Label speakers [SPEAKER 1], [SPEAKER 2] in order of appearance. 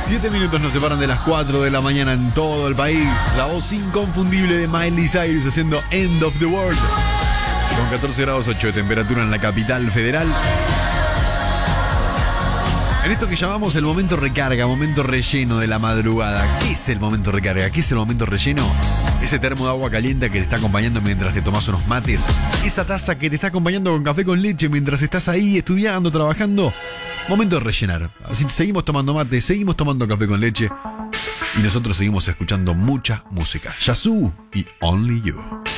[SPEAKER 1] 7 minutos nos separan de las 4 de la mañana en todo el país. La voz inconfundible de Miley Cyrus haciendo End of the World. Con 14 grados 8 de temperatura en la capital federal. En esto que llamamos el momento recarga, momento relleno de la madrugada. ¿Qué es el momento recarga? ¿Qué es el momento relleno? Ese termo de agua caliente que te está acompañando mientras te tomas unos mates. Esa taza que te está acompañando con café con leche mientras estás ahí estudiando, trabajando. Momento de rellenar. Así seguimos tomando mate, seguimos tomando café con leche. Y nosotros seguimos escuchando mucha música. Yazoo y Only You.